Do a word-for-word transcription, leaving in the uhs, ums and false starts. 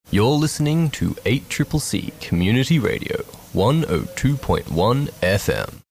You're listening to eight C C C Community Radio, one oh two point one F M.